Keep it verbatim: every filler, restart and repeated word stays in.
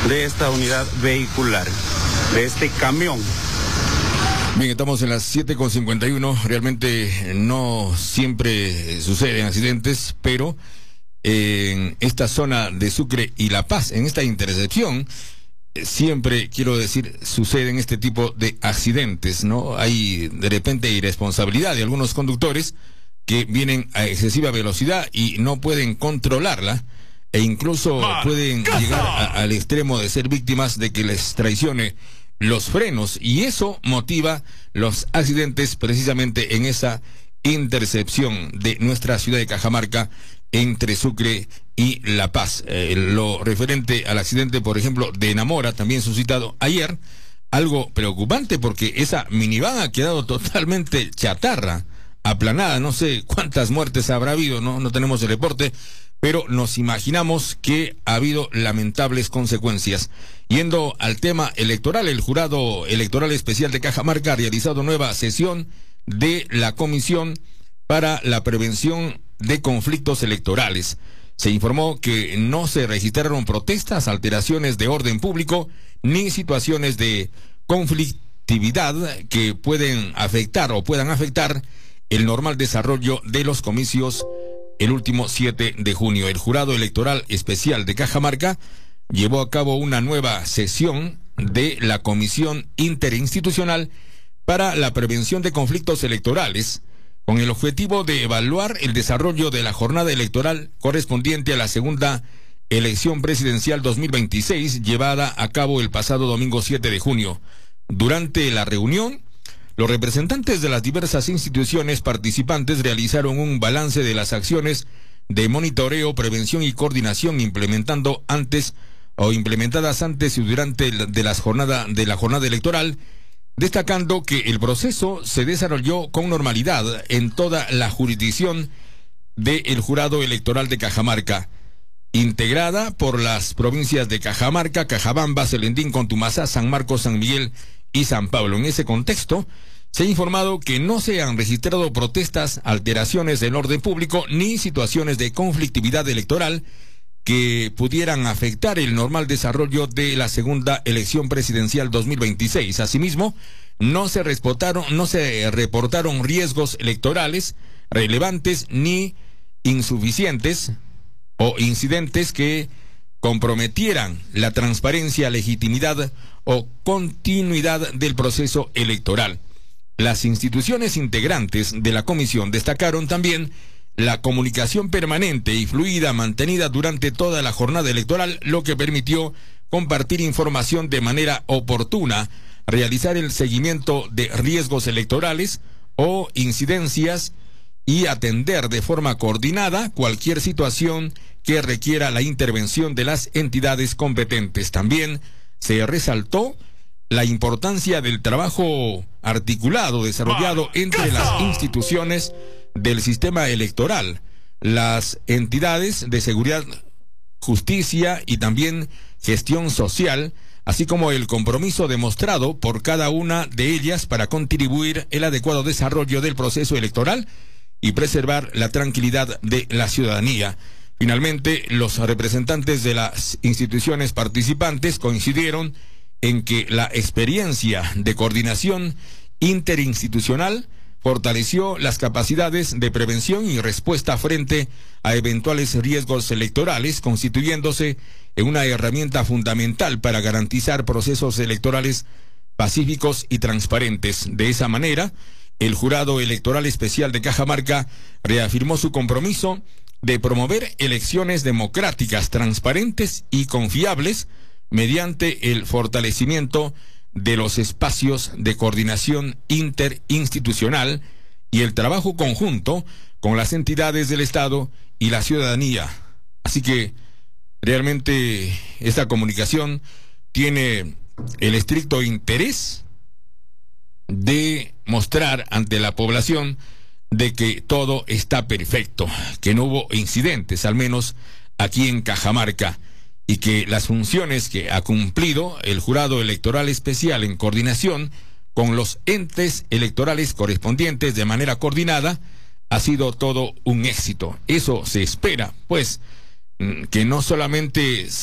de esta unidad vehicular, de este camión. Bien, estamos en las siete con cincuenta y uno. Realmente no siempre suceden accidentes, pero en esta zona de Sucre y La Paz, en esta intersección, siempre, quiero decir, suceden este tipo de accidentes, ¿no? Hay de repente irresponsabilidad de algunos conductores que vienen a excesiva velocidad y no pueden controlarla, e incluso pueden llegar a, al extremo de ser víctimas de que les traicione los frenos, y eso motiva los accidentes precisamente en esa intercepción de nuestra ciudad de Cajamarca entre Sucre y La Paz. Eh, lo referente al accidente, por ejemplo, de Enamora, también suscitado ayer, algo preocupante porque esa minivan ha quedado totalmente chatarra, aplanada. No sé cuántas muertes habrá habido, no, no tenemos el reporte, pero nos imaginamos que ha habido lamentables consecuencias. Yendo al tema electoral, el Jurado Electoral Especial de Cajamarca ha realizado nueva sesión de la Comisión para la Prevención de Conflictos Electorales. Se informó que no se registraron protestas, alteraciones de orden público, ni situaciones de conflictividad que pueden afectar o puedan afectar el normal desarrollo de los comicios el último siete de junio. El Jurado Electoral Especial de Cajamarca llevó a cabo una nueva sesión de la Comisión Interinstitucional para la Prevención de Conflictos Electorales, con el objetivo de evaluar el desarrollo de la jornada electoral correspondiente a la segunda elección presidencial dos mil veintiséis, llevada a cabo el pasado domingo siete de junio. Durante la reunión, los representantes de las diversas instituciones participantes realizaron un balance de las acciones de monitoreo, prevención y coordinación implementando antes o implementadas antes y durante de las jornada de la jornada electoral, destacando que el proceso se desarrolló con normalidad en toda la jurisdicción del Jurado Electoral de Cajamarca, integrada por las provincias de Cajamarca, Cajabamba, Celendín, Contumazá, San Marcos, San Miguel y San Pablo. En ese contexto, se ha informado que no se han registrado protestas, alteraciones del orden público ni situaciones de conflictividad electoral que pudieran afectar el normal desarrollo de la segunda elección presidencial dos mil veintiséis. Asimismo, no se reportaron, no se reportaron riesgos electorales relevantes ni insuficientes o incidentes que comprometieran la transparencia, legitimidad o continuidad del proceso electoral. Las instituciones integrantes de la comisión destacaron también la comunicación permanente y fluida mantenida durante toda la jornada electoral, lo que permitió compartir información de manera oportuna, realizar el seguimiento de riesgos electorales o incidencias y atender de forma coordinada cualquier situación que requiera la intervención de las entidades competentes. También se resaltó la importancia del trabajo articulado desarrollado entre las instituciones del sistema electoral, las entidades de seguridad, justicia y también gestión social, así como el compromiso demostrado por cada una de ellas para contribuir el adecuado desarrollo del proceso electoral y preservar la tranquilidad de la ciudadanía. Finalmente, los representantes de las instituciones participantes coincidieron en que la experiencia de coordinación interinstitucional fortaleció las capacidades de prevención y respuesta frente a eventuales riesgos electorales, constituyéndose en una herramienta fundamental para garantizar procesos electorales pacíficos y transparentes. De esa manera, el Jurado Electoral Especial de Cajamarca reafirmó su compromiso de promover elecciones democráticas, transparentes y confiables mediante el fortalecimiento de los espacios de coordinación interinstitucional y el trabajo conjunto con las entidades del Estado y la ciudadanía. Así que realmente esta comunicación tiene el estricto interés de mostrar ante la población de que todo está perfecto, que no hubo incidentes, al menos aquí en Cajamarca, y que las funciones que ha cumplido el Jurado Electoral Especial en coordinación con los entes electorales correspondientes de manera coordinada ha sido todo un éxito. Eso se espera, pues, que no solamente